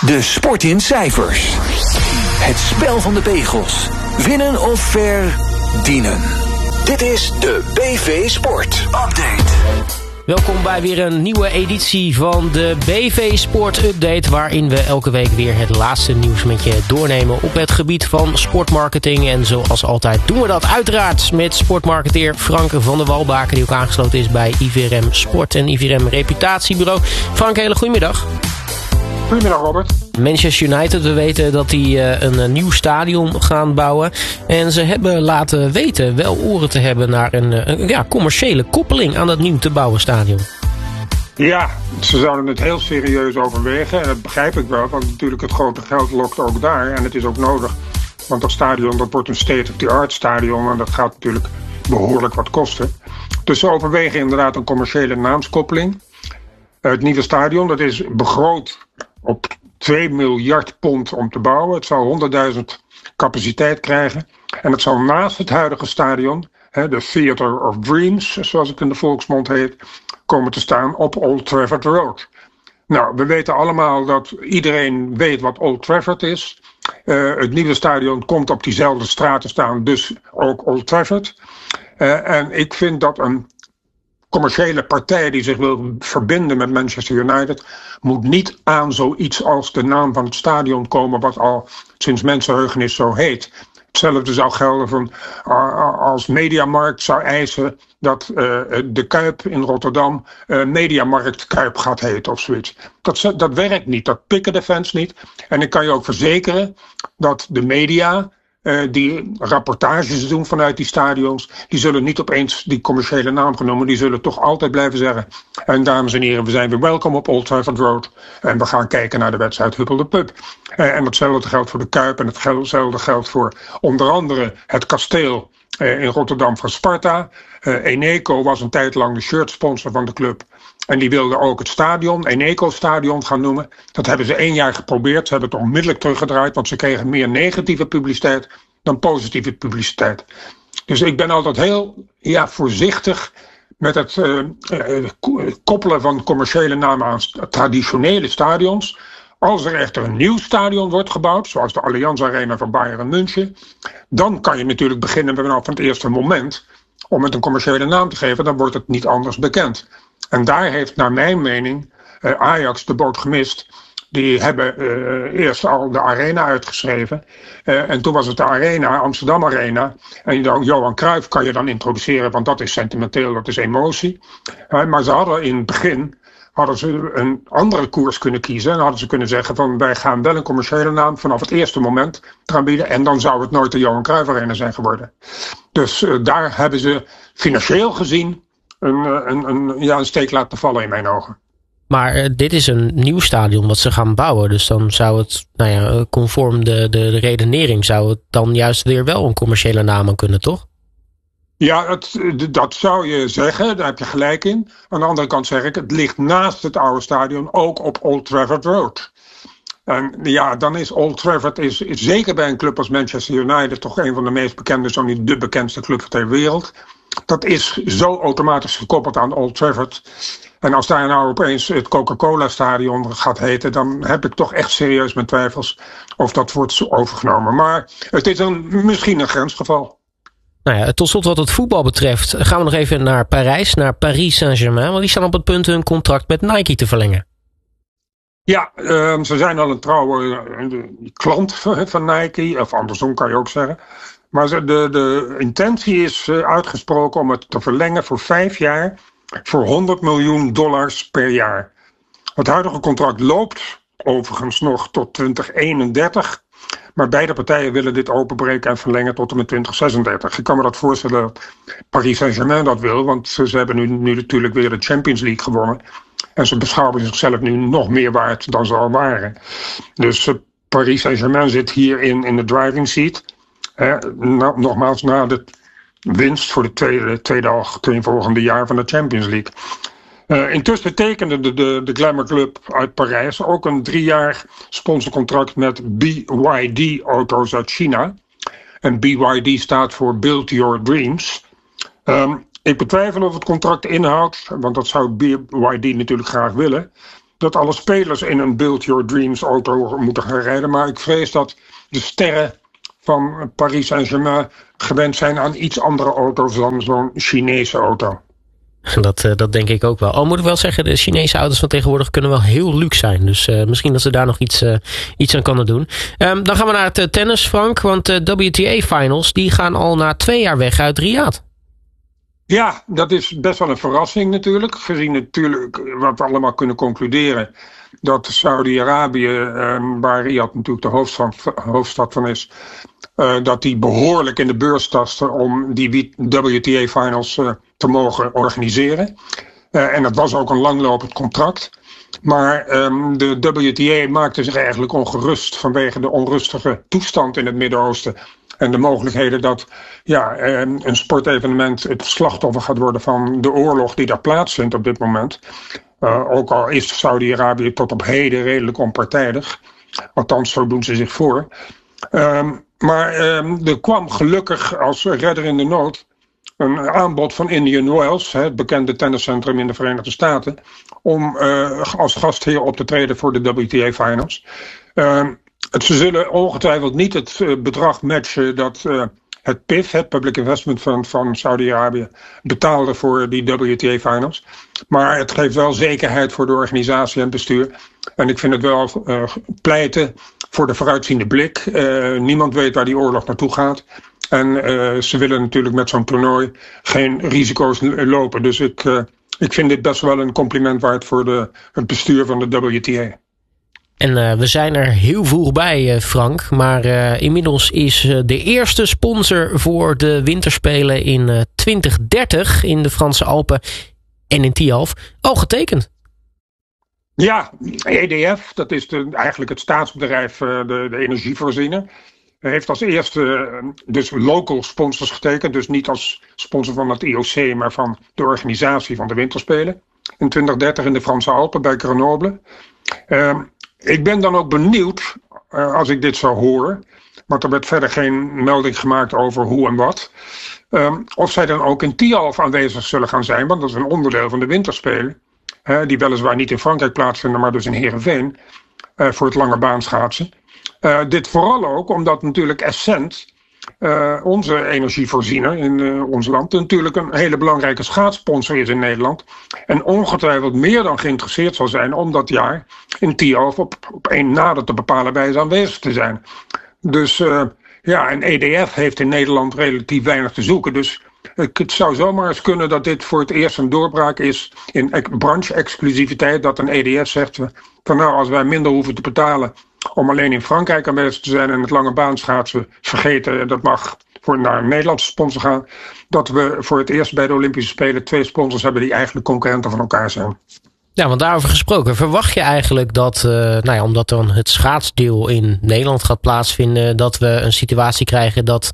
De sport in cijfers. Het spel van de pegels. Winnen of verdienen. Dit is de BV Sport Update. Welkom bij weer een nieuwe editie van de BV Sport Update, waarin we elke week weer het laatste nieuws met je doornemen op het gebied van sportmarketing. En zoals altijd doen we dat uiteraard met sportmarketeer Frank van der Walbaken, die ook aangesloten is bij IVRM Sport en IVRM Reputatiebureau. Frank, hele goedemiddag. Goedemiddag, Robert. Manchester United, we weten dat die een nieuw stadion gaan bouwen. En ze hebben laten weten wel oren te hebben naar een commerciële koppeling aan dat nieuw te bouwen stadion. Ja, ze zouden het heel serieus overwegen. En dat begrijp ik wel, want natuurlijk het grote geld lokt ook daar. En het is ook nodig, want dat stadion dat wordt een state-of-the-art stadion. En dat gaat natuurlijk behoorlijk wat kosten. Dus ze overwegen inderdaad een commerciële naamskoppeling. Het nieuwe stadion, dat is begroot op 2 miljard pond om te bouwen. Het zal 100.000 capaciteit krijgen. En het zal naast het huidige stadion, de Theatre of Dreams, zoals het in de volksmond heet, komen te staan op Old Trafford Road. Nou, we weten allemaal dat iedereen weet wat Old Trafford is. Het nieuwe stadion komt op diezelfde straat te staan, dus ook Old Trafford. En ik vind dat een commerciële partij die zich wil verbinden met Manchester United moet niet aan zoiets als de naam van het stadion komen, wat al sinds mensenheugenis zo heet. Hetzelfde zou gelden van als Mediamarkt zou eisen dat de Kuip in Rotterdam Mediamarkt Kuip gaat heten of zoiets. Dat werkt niet, dat pikken de fans niet. En ik kan je ook verzekeren dat de media die rapportages doen vanuit die stadions, die zullen niet opeens die commerciële naam genomen, die zullen toch altijd blijven zeggen: en dames en heren, we zijn weer welkom op Old Trafford Road en we gaan kijken naar de wedstrijd Huppel de Pup. En hetzelfde geldt voor de Kuip en hetzelfde geldt voor onder andere het kasteel in Rotterdam van Sparta. Eneco was een tijd lang de shirtsponsor van de club. En die wilden ook het stadion, Eneco Stadion, gaan noemen. Dat hebben ze 1 jaar geprobeerd. Ze hebben het onmiddellijk teruggedraaid, want ze kregen meer negatieve publiciteit dan positieve publiciteit. Dus ik ben altijd heel voorzichtig met het koppelen van commerciële namen aan traditionele stadions. Als er echter een nieuw stadion wordt gebouwd, zoals de Allianz Arena van Bayern München, dan kan je natuurlijk beginnen vanaf het eerste moment om het een commerciële naam te geven. Dan wordt het niet anders bekend. En daar heeft naar mijn mening Ajax de boot gemist. Die hebben eerst al de Arena uitgeschreven. En toen was het de Arena, Amsterdam Arena. En Johan Cruijff kan je dan introduceren, want dat is sentimenteel, dat is emotie. Maar ze hadden in het begin een andere koers kunnen kiezen. En hadden ze kunnen zeggen van wij gaan wel een commerciële naam vanaf het eerste moment gaan bieden. En dan zou het nooit de Johan Cruijff Arena zijn geworden. Dus daar hebben ze financieel gezien een steek laten vallen in mijn ogen. Maar dit is een nieuw stadion wat ze gaan bouwen. Dus dan zou het, conform de redenering, zou het dan juist weer wel een commerciële naam aan kunnen, toch? Ja, dat zou je zeggen, daar heb je gelijk in. Aan de andere kant zeg ik, het ligt naast het oude stadion, ook op Old Trafford Road. En ja, dan is Old Trafford is zeker bij een club als Manchester United toch een van de meest bekende, zo niet de bekendste club ter wereld. Dat is zo automatisch gekoppeld aan Old Trafford. En als daar nou opeens het Coca-Cola Stadion gaat heten, dan heb ik toch echt serieus mijn twijfels of dat wordt overgenomen. Maar het is misschien een grensgeval. Nou ja, tot slot wat het voetbal betreft gaan we nog even naar Parijs, naar Paris Saint-Germain. Want die staan op het punt hun contract met Nike te verlengen. Ja, ze zijn al een trouwe klant van Nike, of andersom kan je ook zeggen. Maar de intentie is uitgesproken om het te verlengen voor 5 jaar voor $100 miljoen per jaar. Het huidige contract loopt overigens nog tot 2031. Maar beide partijen willen dit openbreken en verlengen tot en met 2036. Ik kan me dat voorstellen dat Paris Saint-Germain dat wil. Want ze hebben nu natuurlijk weer de Champions League gewonnen. En ze beschouwen zichzelf nu nog meer waard dan ze al waren. Dus Paris Saint-Germain zit hier in de driving seat. Nogmaals, na de winst voor de tweede volgende jaar van de Champions League. Intussen tekende de Glamour Club uit Parijs ook een 3-jaar sponsorcontract met BYD auto's uit China. En BYD staat voor Build Your Dreams. Ik betwijfel of het contract inhoudt, want dat zou BYD natuurlijk graag willen, dat alle spelers in een Build Your Dreams auto moeten gaan rijden. Maar ik vrees dat de sterren van Paris Saint-Germain gewend zijn aan iets andere auto's dan zo'n Chinese auto. Dat denk ik ook wel. Al moet ik wel zeggen, de Chinese auto's van tegenwoordig kunnen wel heel luxe zijn. Dus misschien dat ze daar nog iets aan kunnen doen. Dan gaan we naar het tennis, Frank. Want de WTA-finals die gaan al na 2 jaar weg uit Riyadh. Ja, dat is best wel een verrassing natuurlijk. Gezien natuurlijk wat we allemaal kunnen concluderen. Dat Saudi-Arabië, waar Riyadh natuurlijk de hoofdstad van is. Dat die behoorlijk in de beurs tasten om die WTA-finals te mogen organiseren. En dat was ook een langlopend contract. Maar de WTA maakte zich eigenlijk ongerust vanwege de onrustige toestand in het Midden-Oosten. En de mogelijkheden dat een sportevenement het slachtoffer gaat worden van de oorlog die daar plaatsvindt op dit moment. Ook al is Saudi-Arabië tot op heden redelijk onpartijdig. Althans, zo doen ze zich voor. Maar er kwam gelukkig als redder in de nood een aanbod van Indian Wells, het bekende tenniscentrum in de Verenigde Staten, om als gastheer op te treden voor de WTA-finals. Ze zullen ongetwijfeld niet het bedrag matchen dat het PIF, het Public Investment Fund van Saudi-Arabië, betaalde voor die WTA-finals. Maar het geeft wel zekerheid voor de organisatie en het bestuur. En ik vind het wel pleiten voor de vooruitziende blik. Niemand weet waar die oorlog naartoe gaat. En ze willen natuurlijk met zo'n toernooi geen risico's lopen. Dus ik vind dit best wel een compliment waard voor het bestuur van de WTA. En we zijn er heel vroeg bij, Frank. Maar inmiddels is de eerste sponsor voor de winterspelen in 2030 in de Franse Alpen en in Tialf al getekend. Ja, EDF, dat is eigenlijk het staatsbedrijf, de energievoorziener. Heeft als eerste dus local sponsors getekend. Dus niet als sponsor van het IOC, maar van de organisatie van de winterspelen. In 2030 in de Franse Alpen bij Grenoble. Ik ben dan ook benieuwd, als ik dit zou horen, want er werd verder geen melding gemaakt over hoe en wat, of zij dan ook in Tialf aanwezig zullen gaan zijn, want dat is een onderdeel van de winterspelen, die weliswaar niet in Frankrijk plaatsvinden, maar dus in Heerenveen, voor het lange baanschaatsen. Dit vooral ook omdat natuurlijk Essent, onze energievoorziener in ons land, natuurlijk een hele belangrijke schaatssponsor is in Nederland. En ongetwijfeld meer dan geïnteresseerd zal zijn om dat jaar in Tialf op een nader te bepalen wijze aanwezig te zijn. Dus en EDF heeft in Nederland relatief weinig te zoeken. Dus het zou zomaar eens kunnen dat dit voor het eerst een doorbraak is in branche-exclusiviteit. Dat een EDF zegt van nou, als wij minder hoeven te betalen om alleen in Frankrijk aanwezig te zijn en het lange baanschaatsen vergeten, dat mag naar een Nederlandse sponsor gaan, dat we voor het eerst bij de Olympische Spelen 2 sponsors hebben die eigenlijk concurrenten van elkaar zijn. Ja, want daarover gesproken, verwacht je eigenlijk dat, omdat dan het schaatsdeel in Nederland gaat plaatsvinden, dat we een situatie krijgen dat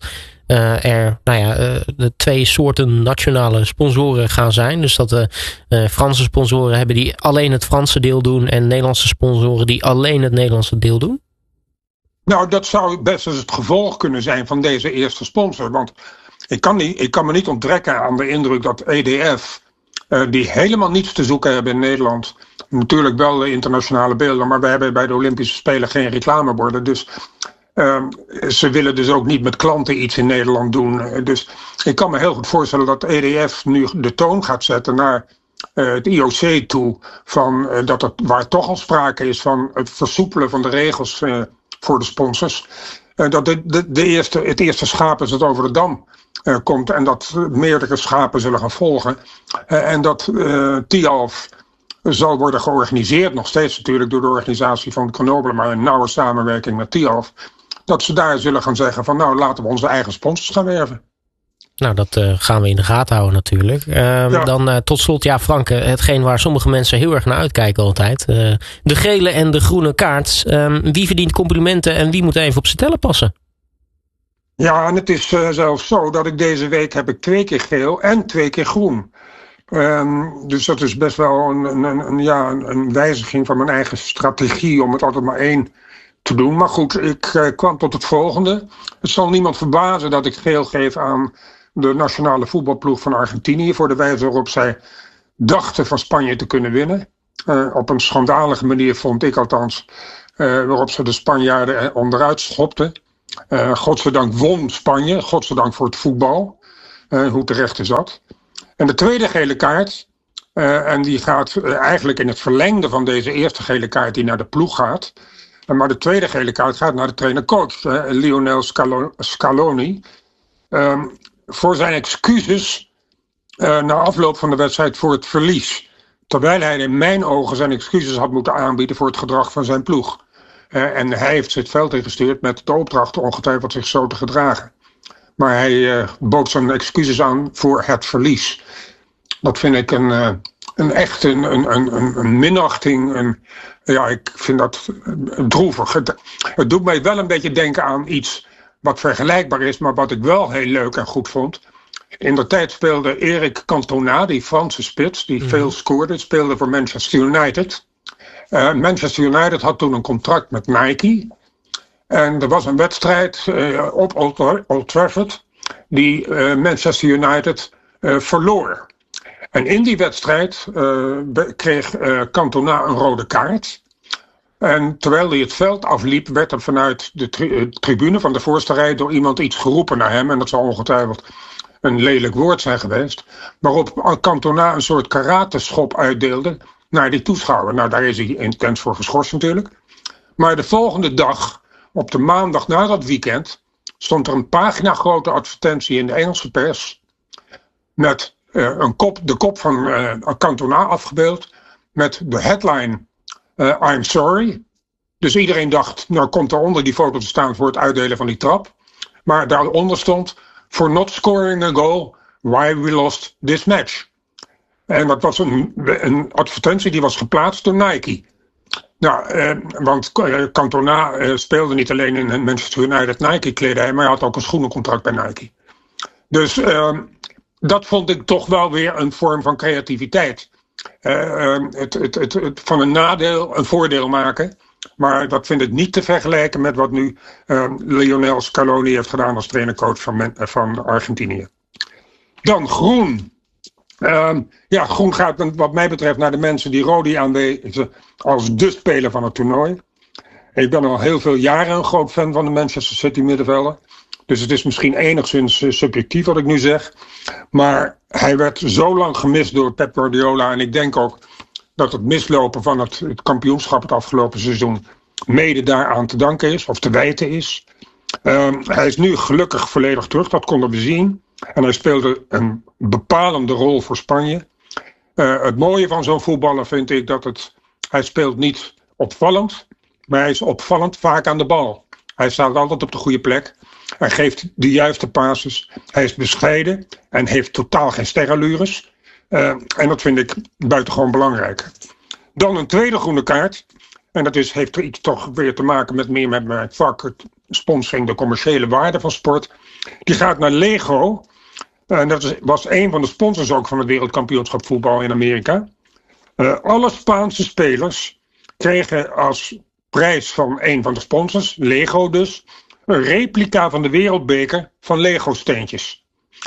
de 2 soorten nationale sponsoren gaan zijn. Dus dat de Franse sponsoren hebben die alleen het Franse deel doen en Nederlandse sponsoren die alleen het Nederlandse deel doen? Nou, dat zou best eens het gevolg kunnen zijn van deze eerste sponsor. Want ik kan me niet onttrekken aan de indruk dat EDF, die helemaal niets te zoeken hebben in Nederland, natuurlijk wel de internationale beelden, maar wij hebben bij de Olympische Spelen geen reclameborden. Dus ze willen dus ook niet met klanten iets in Nederland doen. Dus ik kan me heel goed voorstellen dat EDF nu de toon gaat zetten naar het IOC toe, waar toch al sprake is van het versoepelen van de regels voor de sponsors. Dat het eerste schaap is dat over de dam komt en dat meerdere schapen zullen gaan volgen. En dat Tialf zal worden georganiseerd, nog steeds natuurlijk door de organisatie van Grenoble, maar in nauwe samenwerking met Tialf. Dat ze daar zullen gaan zeggen van nou, laten we onze eigen sponsors gaan werven. Nou, dat gaan we in de gaten houden natuurlijk. Dan tot slot, Frank, hetgeen waar sommige mensen heel erg naar uitkijken altijd. De gele en de groene kaart. Wie verdient complimenten en wie moet even op zijn tellen passen? Ja, en het is zelfs zo dat ik deze week heb 2 keer geel en 2 keer groen. Dus dat is best wel een wijziging van mijn eigen strategie om het altijd maar 1 te doen. Maar goed, ik kwam tot het volgende. Het zal niemand verbazen dat ik geel geef aan de nationale voetbalploeg van Argentinië voor de wijze waarop zij dachten van Spanje te kunnen winnen. Op een schandalige manier, vond ik althans, waarop ze de Spanjaarden onderuit schopten. Godzijdank won Spanje, godzijdank voor het voetbal. Hoe terecht is dat? En de tweede gele kaart, en die gaat eigenlijk in het verlengde van deze eerste gele kaart die naar de ploeg gaat. Maar de tweede gele kaart gaat naar de trainer-coach, Lionel Scaloni. Voor zijn excuses na afloop van de wedstrijd voor het verlies. Terwijl hij in mijn ogen zijn excuses had moeten aanbieden voor het gedrag van zijn ploeg. En hij heeft ze het veld ingestuurd met de opdracht ongetwijfeld zich zo te gedragen. Maar hij bood zijn excuses aan voor het verlies. Dat vind ik een minachting. Ik vind dat droevig. Het doet mij wel een beetje denken aan iets wat vergelijkbaar is, maar wat ik wel heel leuk en goed vond. In de tijd speelde Eric Cantona, die Franse spits, die veel scoorde, speelde voor Manchester United. Manchester United had toen een contract met Nike. En er was een wedstrijd op Old Trafford die Manchester United verloor. En in die wedstrijd kreeg Cantona een rode kaart. En terwijl hij het veld afliep, werd er vanuit de tribune van de voorste rij door iemand iets geroepen naar hem. En dat zal ongetwijfeld een lelijk woord zijn geweest. Waarop Cantona een soort karateschop uitdeelde naar die toeschouwer. Nou, daar is hij intens voor geschorst natuurlijk. Maar de volgende dag, op de maandag na dat weekend, stond er een pagina grote advertentie in de Engelse pers met de kop van Cantona afgebeeld met de headline I'm sorry. Dus iedereen dacht, nou komt er onder die foto te staan voor het uitdelen van die trap. Maar daaronder stond, for not scoring a goal, why we lost this match. En dat was een advertentie die was geplaatst door Nike. Nou, want Cantona speelde niet alleen in Manchester United Nike kledij, maar hij had ook een schoenencontract bij Nike. Dus dat vond ik toch wel weer een vorm van creativiteit. Het van een nadeel een voordeel maken. Maar dat vind ik niet te vergelijken met wat nu Lionel Scaloni heeft gedaan als trainer-coach van Argentinië. Dan groen. Groen gaat wat mij betreft naar de mensen die Rodi aanwezen als de speler van het toernooi. Ik ben al heel veel jaren een groot fan van de Manchester City middenvelder. Dus het is misschien enigszins subjectief wat ik nu zeg. Maar hij werd zo lang gemist door Pep Guardiola. En ik denk ook dat het mislopen van het kampioenschap het afgelopen seizoen mede daaraan te danken is. Of te wijten is. Hij is nu gelukkig volledig terug. Dat konden we zien. En hij speelde een bepalende rol voor Spanje. Het mooie van zo'n voetballer vind ik dat hij speelt niet opvallend. Maar hij is opvallend vaak aan de bal. Hij staat altijd op de goede plek. Hij geeft de juiste passes. Hij is bescheiden en heeft totaal geen sterrenlures. En dat vind ik buitengewoon belangrijk. Dan een tweede groene kaart. En dat heeft er iets toch weer te maken met mijn vak. Het sponsoring, de commerciële waarde van sport. Die gaat naar Lego. En dat was een van de sponsors ook van het wereldkampioenschap voetbal in Amerika. Alle Spaanse spelers kregen als prijs van een van de sponsors, Lego dus, een replica van de wereldbeker van Lego steentjes.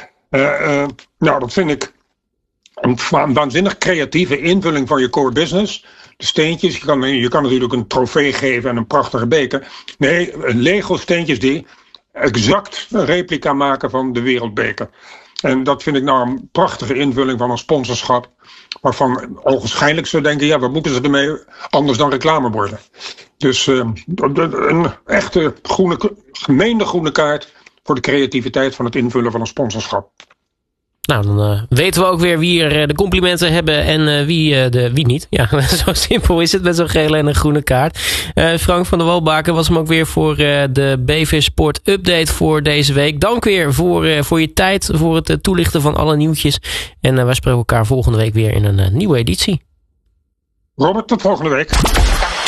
Dat vind ik een waanzinnig creatieve invulling van je core business. De steentjes, je kan natuurlijk een trofee geven en een prachtige beker. Nee, Lego steentjes die exact een replica maken van de wereldbeker. En dat vind ik nou een prachtige invulling van een sponsorschap. Waarvan ogenschijnlijk zou denken, wat moeten ze ermee anders dan reclameborden. Dus een echte gemeende groene kaart voor de creativiteit van het invullen van een sponsorschap. Nou, dan weten we ook weer wie er de complimenten hebben en wie niet. Ja, zo simpel is het met zo'n gele en een groene kaart. Frank van der Walbaken was hem ook weer voor de BV Sport Update voor deze week. Dank weer voor je tijd, voor het toelichten van alle nieuwtjes. En wij spreken elkaar volgende week weer in een nieuwe editie. Robert, tot volgende week.